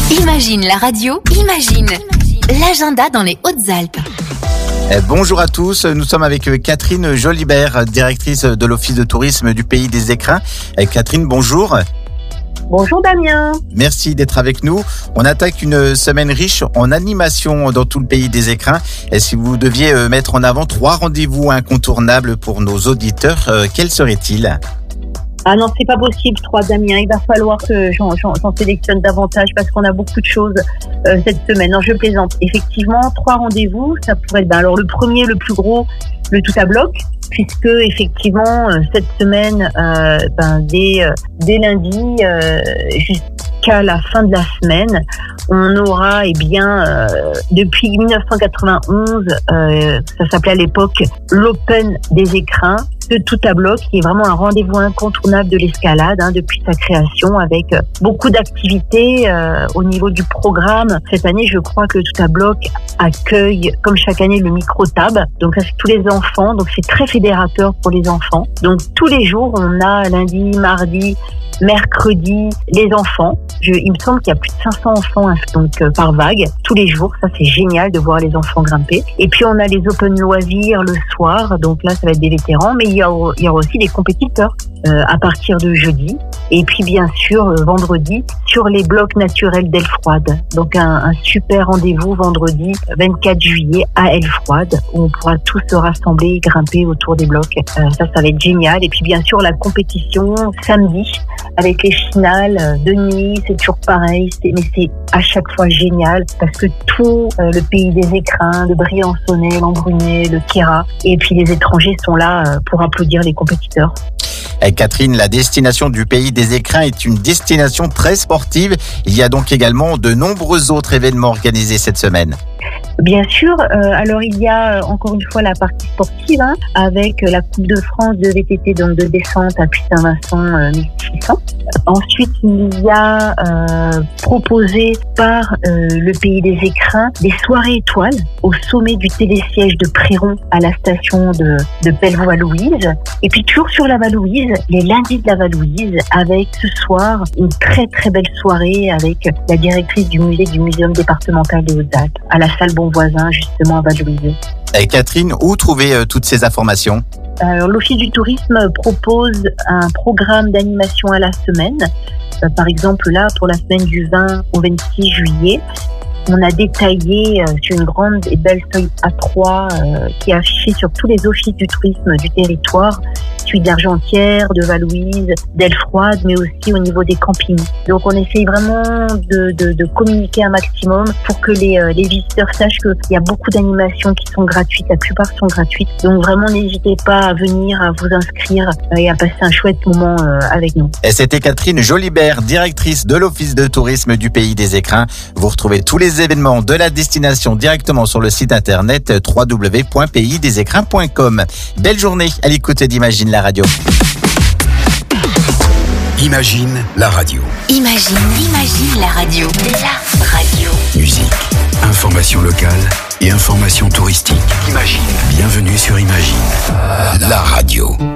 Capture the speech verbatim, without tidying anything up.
Imagine la radio, imagine l'agenda dans les Hautes-Alpes. Bonjour à tous, nous sommes avec Catherine Jolibert, directrice de l'Office de tourisme du Pays des Écrins. Catherine, bonjour. Bonjour Damien. Merci d'être avec nous. On attaque une semaine riche en animation dans tout le Pays des Écrins. Et si vous deviez mettre en avant trois rendez-vous incontournables pour nos auditeurs, quels seraient-ils ? Ah non, c'est pas possible, trois Damien. Il va falloir que j'en, j'en, j'en sélectionne davantage parce qu'on a beaucoup de choses euh, cette semaine. Non, je plaisante. Effectivement, trois rendez-vous, ça pourrait être... Ben, alors le premier, le plus gros, le tout à bloc, puisque effectivement, euh, cette semaine, euh, ben, dès, euh, dès lundi euh, jusqu'à la fin de la semaine, on aura, eh bien, euh, depuis dix-neuf cent quatre-vingt-onze, euh, ça s'appelait à l'époque l'Open des Écrins, de tout à bloc, qui est vraiment un rendez-vous incontournable de l'escalade hein, depuis sa création, avec euh, beaucoup d'activités euh, au niveau du programme. Cette année, je crois que le tout à bloc accueille, comme chaque année, le micro-tab. Donc ça, c'est tous les enfants. Donc c'est très fédérateur pour les enfants. Donc tous les jours, on a lundi, mardi, mercredi, les enfants. Je, il me semble qu'il y a plus de cinq cents enfants hein, donc euh, par vague, tous les jours. Ça, c'est génial de voir les enfants grimper. Et puis, on a les open loisirs le soir. Donc là, ça va être des vétérans. Mais il y, a, il y aura aussi des compétiteurs euh, à partir de jeudi. Et puis, bien sûr, euh, vendredi, sur les blocs naturels d'Aile-Froide. Donc, un, un super rendez-vous vendredi vingt-quatre juillet à Aile-Froide, où on pourra tous se rassembler et grimper autour des blocs. Euh, ça, ça va être génial. Et puis, bien sûr, la compétition samedi, avec les finales de nuit, c'est toujours pareil, c'est, mais c'est à chaque fois génial parce que tout euh, le Pays des Écrins, le Briançonnais, l'Embrunais, le Queyras, et puis les étrangers sont là euh, pour applaudir les compétiteurs. Et Catherine, la destination du Pays des Écrins est une destination très sportive. Il y a donc également de nombreux autres événements organisés cette semaine. Bien sûr, euh, alors il y a encore une fois la partie sportive hein, avec la Coupe de France de V T T, donc de descente à Puy-Saint-Vincent euh, mille six cents. Ensuite, il y a euh, proposé par euh, le Pays des Écrins des soirées étoiles au sommet du télésiège de Préron à la station de, de Bellevaux-Louise. Et puis toujours sur la Val-Louise, les lundis de la Val-Louise, avec ce soir une très très belle soirée avec la directrice du musée du Muséum départemental des Hautes-Alpes à la salle Bonvoisin, justement à Val-Louise. Et Catherine, où trouver euh, toutes ces informations ? Alors, l'Office du tourisme propose un programme d'animation à la semaine. Euh, par exemple, là, pour la semaine du vingt au vingt-six juillet, on a détaillé euh, sur une grande et belle feuille A trois euh, qui est affichée sur tous les offices du tourisme du territoire, celui d'Argentière, de Val-Louise, d'Aile-Froide, mais aussi au niveau des campings. Donc on essaye vraiment de, de, de communiquer un maximum pour que les, euh, les visiteurs sachent qu'il y a beaucoup d'animations qui sont gratuites, la plupart sont gratuites. Donc vraiment n'hésitez pas à venir, à vous inscrire euh, et à passer un chouette moment euh, avec nous. Et c'était Catherine Jolibert, directrice de l'Office de tourisme du Pays des Écrins. Vous retrouvez tous les événements de la destination directement sur le site internet w w w point pays des écrins point com. Belle journée à l'écoute d'Imagine la radio. Imagine la radio. Imagine, imagine la radio. La radio. Musique, information locale et information touristique. Imagine. Bienvenue sur Imagine la radio.